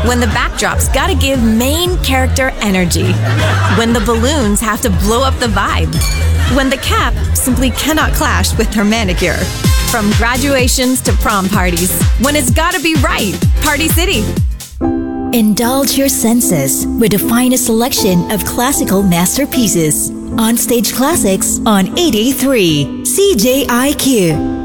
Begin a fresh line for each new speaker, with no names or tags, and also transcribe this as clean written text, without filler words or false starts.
When the backdrop's gotta give main character energy. When the balloons have to blow up the vibe. When the cap simply cannot clash with her manicure. From graduations to prom parties, when it's gotta be right, Party City.
Indulge your senses with the finest selection of classical masterpieces. On Stage Classics on 83 CJIQ.